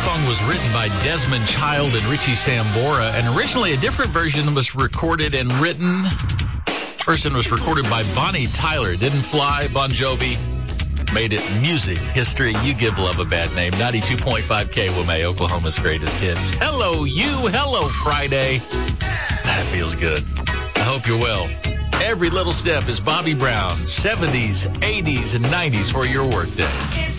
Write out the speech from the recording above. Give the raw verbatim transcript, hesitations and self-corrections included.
song was written by Desmond Child and Richie Sambora, and originally a different version was recorded and written. Version was recorded by Bonnie Tyler. Didn't fly. Bon Jovi made it music history. You give love a bad name. ninety-two point five K W M A, Oklahoma's greatest hits. Hello, you. Hello, Friday. That feels good. I hope you're well. Every little step is Bobby Brown. seventies, eighties, and nineties for your workday.